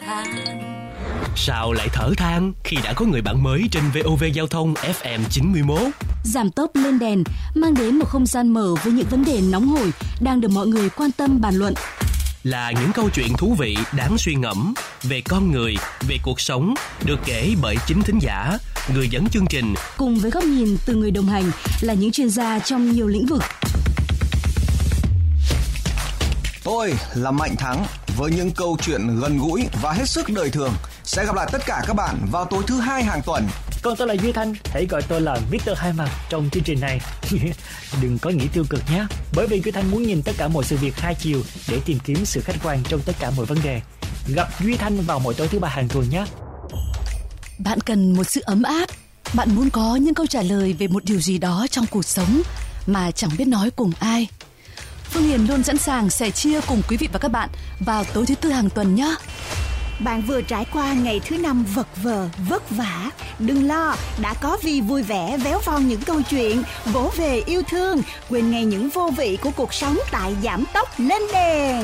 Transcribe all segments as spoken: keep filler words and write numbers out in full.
than. Sao lại thở than khi đã có người bạn mới trên vê o vê Giao thông ép em chín mươi mốt? Giảm tốc lên đèn mang đến một không gian mở với những vấn đề nóng hổi đang được mọi người quan tâm bàn luận. Là những câu chuyện thú vị đáng suy ngẫm về con người, về cuộc sống, được kể bởi chính thính giả, người dẫn chương trình, cùng với góc nhìn từ người đồng hành là những chuyên gia trong nhiều lĩnh vực. Tôi là Mạnh Thắng với những câu chuyện gần gũi và hết sức đời thường. Sẽ gặp lại tất cả các bạn vào tối thứ hai hàng tuần. Còn tôi là Duy Thanh, hãy gọi tôi là mít tơ Hai Mặt trong chương trình này. Đừng có nghĩ tiêu cực nhé, bởi vì Duy Thanh muốn nhìn tất cả mọi sự việc hai chiều để tìm kiếm sự khách quan trong tất cả mọi vấn đề. Gặp Duy Thanh vào mỗi tối thứ ba hàng tuần nhé. Bạn cần một sự ấm áp, bạn muốn có những câu trả lời về một điều gì đó trong cuộc sống mà chẳng biết nói cùng ai. Phương Hiền luôn sẵn sàng sẻ chia cùng quý vị và các bạn vào tối thứ tư hàng tuần nhé. Bạn vừa trải qua ngày thứ năm vật vờ, vất vả. Đừng lo, đã có Vi vui vẻ véo von những câu chuyện, vỗ về yêu thương, quên ngay những vô vị của cuộc sống tại Giảm Tốc Lên Đèn.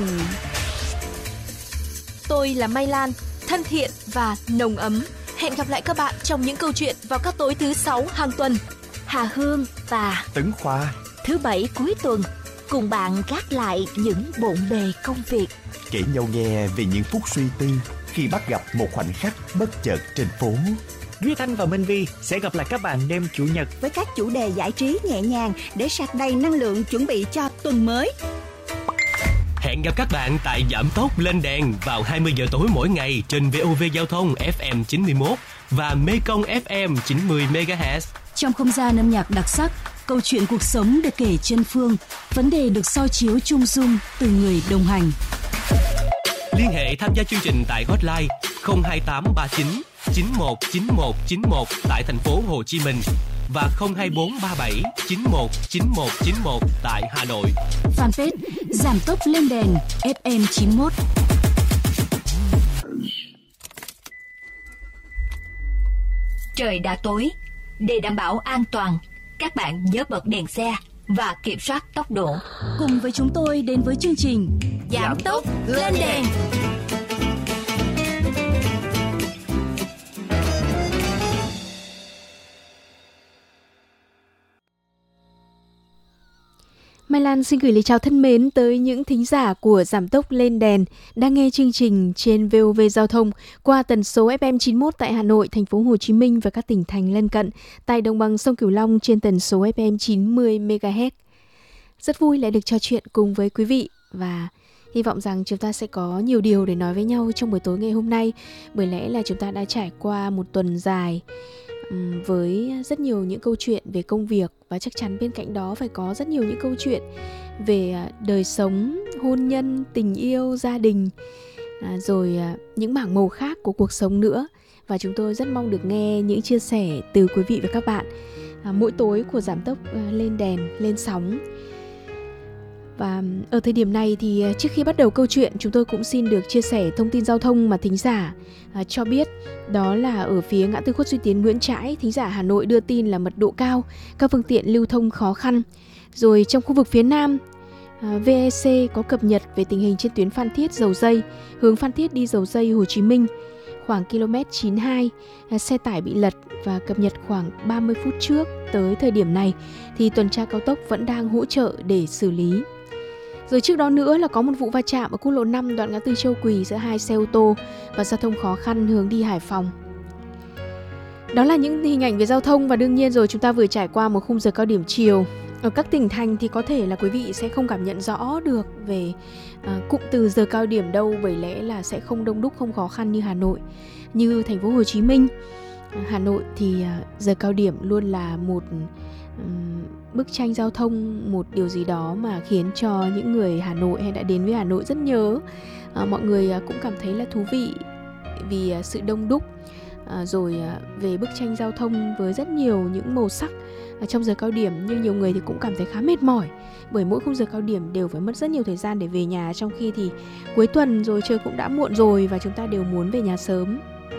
Tôi là Mai Lan, thân thiện và nồng ấm. Hẹn gặp lại các bạn trong những câu chuyện vào các tối thứ sáu hàng tuần. Hà Hương và Tấn Khoa, thứ bảy cuối tuần, cùng bạn gác lại những bộn bề công việc, kể nhau nghe về những phút suy tư khi bắt gặp một khoảnh khắc bất chợt trên phố. Duy Thanh và Minh Vi sẽ gặp lại các bạn đêm Chủ nhật với các chủ đề giải trí nhẹ nhàng để sạc đầy năng lượng chuẩn bị cho tuần mới. Hẹn gặp các bạn tại Giảm Tốc Lên Đèn vào hai mươi giờ tối mỗi ngày trên vê o vê Giao thông ép em chín mươi mốt và Mekong ép em chín mươi mê ga héc. Trong không gian âm nhạc đặc sắc, câu chuyện cuộc sống được kể chân phương, vấn đề được soi chiếu chung dung từ người đồng hành. Liên hệ tham gia chương trình tại hotline không hai tám ba chín chín một chín một chín một tại thành phố Hồ Chí Minh và không hai bốn ba bảy chín một chín một chín một tại Hà Nội. Fanpage Giảm Tốc Lên Đèn ép em chín mốt. Trời đã tối, để đảm bảo an toàn, các bạn nhớ bật đèn xe và kiểm soát tốc độ. Cùng với chúng tôi đến với chương trình Giảm Tốc Lên Đèn. Mai Lan xin gửi lời chào thân mến tới những thính giả của Giảm Tốc Lên Đèn đang nghe chương trình trên vê o vê Giao thông qua tần số ép em chín mốt tại Hà Nội, thành phố Hồ Chí Minh và các tỉnh thành lân cận, tại đồng bằng sông Cửu Long trên tần số ép em chín mươi mê ga héc. Rất vui lại được trò chuyện cùng với quý vị và hy vọng rằng chúng ta sẽ có nhiều điều để nói với nhau trong buổi tối ngày hôm nay, bởi lẽ là chúng ta đã trải qua một tuần dài với rất nhiều những câu chuyện về công việc và chắc chắn bên cạnh đó phải có rất nhiều những câu chuyện về đời sống, hôn nhân, tình yêu, gia đình, rồi những mảng màu khác của cuộc sống nữa. Và chúng tôi rất mong được nghe những chia sẻ từ quý vị và các bạn mỗi tối của Giảm Tốc Lên Đèn, lên sóng. Và ở thời điểm này thì trước khi bắt đầu câu chuyện, chúng tôi cũng xin được chia sẻ thông tin giao thông mà thính giả à, cho biết. Đó là ở phía ngã tư Khuất Duy Tiến Nguyễn Trãi, thính giả Hà Nội đưa tin là mật độ cao, các phương tiện lưu thông khó khăn. Rồi trong khu vực phía Nam, à, vê e xê có cập nhật về tình hình trên tuyến Phan Thiết Dầu Dây, hướng Phan Thiết đi Dầu Dây Hồ Chí Minh, khoảng km chín mươi hai, à, xe tải bị lật và cập nhật khoảng ba mươi phút trước. Tới thời điểm này thì tuần tra cao tốc vẫn đang hỗ trợ để xử lý. Rồi trước đó nữa là có một vụ va chạm ở quốc lộ năm đoạn ngã tư Châu Quỳ giữa hai xe ô tô và giao thông khó khăn hướng đi Hải Phòng. Đó là những hình ảnh về giao thông và đương nhiên rồi chúng ta vừa trải qua một khung giờ cao điểm chiều. Ở các tỉnh thành thì có thể là quý vị sẽ không cảm nhận rõ được về uh, cụm từ giờ cao điểm đâu, bởi lẽ là sẽ không đông đúc, không khó khăn như Hà Nội. Như thành phố Hồ Chí Minh, uh, Hà Nội thì uh, giờ cao điểm luôn là một um, bức tranh giao thông, một điều gì đó mà khiến cho những người Hà Nội hay đã đến với Hà Nội rất nhớ. À, mọi người à, cũng cảm thấy là thú vị vì à, sự đông đúc, à, rồi à, về bức tranh giao thông với rất nhiều những màu sắc à, trong giờ cao điểm. Nhưng nhiều người thì cũng cảm thấy khá mệt mỏi bởi mỗi khung giờ cao điểm đều phải mất rất nhiều thời gian để về nhà, trong khi thì cuối tuần rồi trời cũng đã muộn rồi và chúng ta đều muốn về nhà sớm.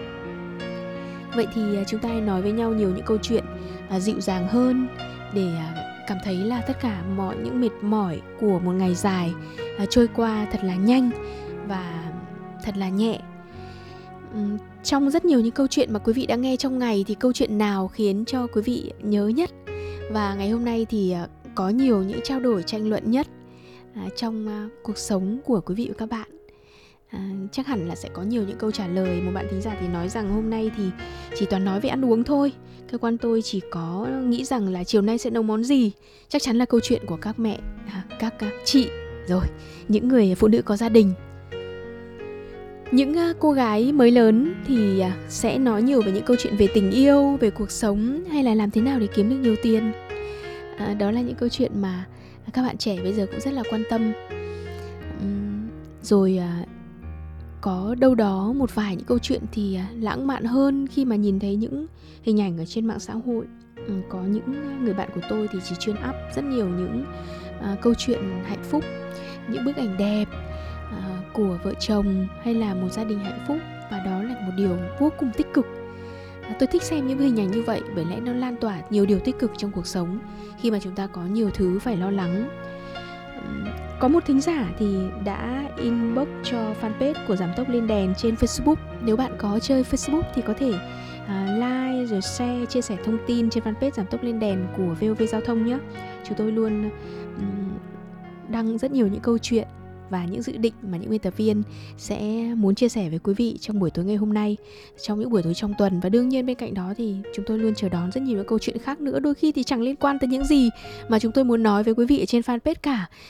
Vậy thì à, chúng ta hãy nói với nhau nhiều những câu chuyện à, dịu dàng hơn để à, cảm thấy là tất cả mọi những mệt mỏi của một ngày dài à, trôi qua thật là nhanh và thật là nhẹ. Ừm, trong rất nhiều những câu chuyện mà quý vị đã nghe trong ngày thì câu chuyện nào khiến cho quý vị nhớ nhất? Và ngày hôm nay thì à, có nhiều những trao đổi tranh luận nhất à, trong à, cuộc sống của quý vị và các bạn. À, chắc hẳn là sẽ có nhiều những câu trả lời. Một bạn thính giả thì nói rằng hôm nay thì chỉ toàn nói về ăn uống thôi. Cơ quan tôi chỉ có nghĩ rằng là chiều nay sẽ nấu món gì. Chắc chắn là câu chuyện của các mẹ, à, các, các chị, rồi những người phụ nữ có gia đình. Những uh, cô gái mới lớn thì uh, sẽ nói nhiều về những câu chuyện về tình yêu, về cuộc sống hay là làm thế nào để kiếm được nhiều tiền. Uh, đó là những câu chuyện mà các bạn trẻ bây giờ cũng rất là quan tâm. Um, rồi uh, có đâu đó một vài những câu chuyện thì uh, lãng mạn hơn khi mà nhìn thấy những hình ảnh ở trên mạng xã hội. Um, có những người bạn của tôi thì chỉ chuyên up rất nhiều những uh, câu chuyện hạnh phúc, những bức ảnh đẹp uh, của vợ chồng hay là một gia đình hạnh phúc, và đó là một điều vô cùng tích cực. uh, Tôi thích xem những hình ảnh như vậy bởi lẽ nó lan tỏa nhiều điều tích cực trong cuộc sống khi mà chúng ta có nhiều thứ phải lo lắng. um, Có một thính giả thì đã inbox cho fanpage của Giảm Tốc Lên Đèn trên Facebook. Nếu bạn có chơi Facebook thì có thể uh, like rồi share, chia sẻ thông tin trên fanpage Giảm Tốc Lên Đèn của vê o vê Giao thông nhé. Chúng tôi luôn um, đăng rất nhiều những câu chuyện và những dự định mà những biên tập viên sẽ muốn chia sẻ với quý vị trong buổi tối ngày hôm nay, trong những buổi tối trong tuần. Và đương nhiên bên cạnh đó thì chúng tôi luôn chờ đón rất nhiều những câu chuyện khác nữa, đôi khi thì chẳng liên quan tới những gì mà chúng tôi muốn nói với quý vị ở trên fanpage cả,